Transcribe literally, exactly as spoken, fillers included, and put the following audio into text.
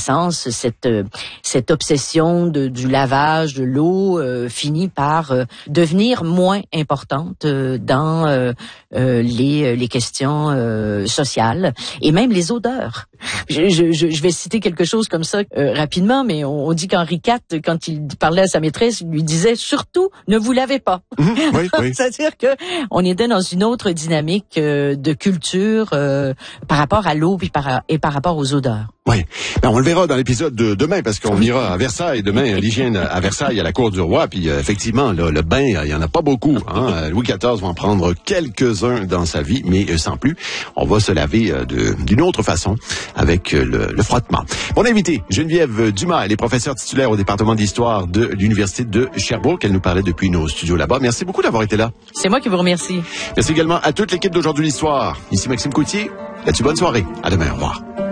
sens, cette cette obsession de, du lavage de l'eau euh, finit par euh, devenir moins importante euh, dans euh, euh, les les questions euh, sociales et même les odeurs. Je, je, je vais citer quelque chose comme ça euh, rapidement, mais on, on dit qu'Henri quatre, quand il parlait à sa maîtresse, il lui disait surtout ne vous lavez pas. Mmh, oui, oui. C'est-à-dire que on était dans une autre dynamique euh, de culture euh, par rapport à l'eau et par, et par rapport aux odeurs. Oui, ben, on le verra dans l'épisode de demain parce qu'on ira à Versailles demain, l'hygiène à Versailles à la cour du roi, puis euh, effectivement là, le bain, il y en a pas beaucoup. Hein? Louis quatorze va en prendre quelques-uns dans sa vie, mais euh, sans plus. On va se laver euh, de, d'une autre façon avec euh, le, le frottement. Mon invité, Geneviève Dumas, elle est professeure titulaire au département d'histoire de l'université de Sherbrooke. Elle nous parlait depuis nos studios là-bas. Merci beaucoup d'avoir été là. C'est moi qui vous remercie. Merci également à toute l'équipe d'Aujourd'hui l'Histoire. Ici Maxime Coutier. Là-dessus, bonne soirée. À demain. Au revoir.